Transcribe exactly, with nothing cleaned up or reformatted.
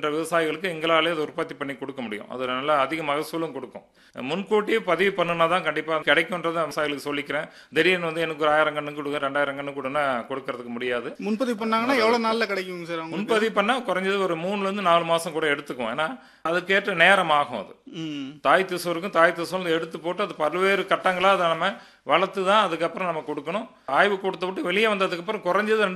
செய்கின்ற விவசாயிகளுக்கு எங்களாலே அதை உற்பத்தி பண்ணி கொடுக்க முடியும். அது நல்ல அதிக மகசூலும் கொடுக்கும். முன்கூட்டியே பதிவு பண்ணுனா தான் கண்டிப்பாக கிடைக்கும்ன்றதை விவசாயிகளுக்கு சொல்லிக்கிறேன். திடீர்னு வந்து எனக்கு ஒரு ஆயிரம் கன்று கொடுங்க, ரெண்டாயிரம் கன்று கொடுன்னா கொடுக்கறதுக்கு முடியாது. முன்பதிவு பண்ணாங்கன்னா எவ்வளவு நாள்ல கிடைக்குங்க சார்? முன்பதிவு பண்ணா குறைஞ்சது ஒரு மூணுல இருந்து நாலு மாசம் கூட எடுத்துக்கும். ஏன்னா அதுக்கேற்ற நேரம் ஆகும். அது தாய் திசுவருக்கும் தாய் திசுவல் எடுத்து போட்டு அது பல்வேறு கட்டங்களா அதை நம்ம வளர்த்து தான் அதுக்கப்புறம் நம்ம கொடுக்கணும். ஆய்வு கொடுத்த விட்டு வெளியே வந்ததுக்கு அப்புறம் குறைஞ்சது